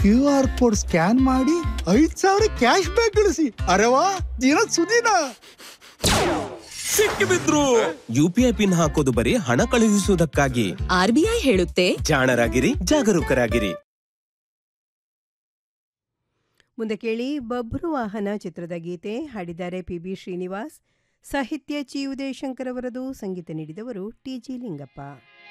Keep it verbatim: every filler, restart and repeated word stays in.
Q R code scan ಮಾಡಿ ಐದ್ ಸಾವಿರ ಕ್ಯಾಶ್ ಬ್ಯಾಕ್ ಗಳಿಸಿ. ಅರೆ ವಾ, ದಿನ ಸುದಿನ ಸಿಕ್ಕಿಬಿದ್ರು. ಯುಪಿಐ ಪಿನ್ ಹಾಕೋದು ಬರೀ ಹಣ ಕಳುಹಿಸುವುದಕ್ಕಾಗಿ. ಆರ್ಬಿಐ ಹೇಳುತ್ತೆ, ಜಾಣರಾಗಿರಿ, ಜಾಗರೂಕರಾಗಿರಿ. ಮುಂದೆ ಕೇಳಿ ಬಬ್ರು ವಾಹನ ಚಿತ್ರದ ಗೀತೆ. ಹಾಡಿದ್ದಾರೆ ಪಿ ಬಿ ಶ್ರೀನಿವಾಸ್, ಸಾಹಿತ್ಯ ಚಿ ಉದಯಶಂಕರ್ ಅವರದು, ಸಂಗೀತ ನೀಡಿದವರು ಟಿ ಜಿ ಲಿಂಗಪ್ಪ.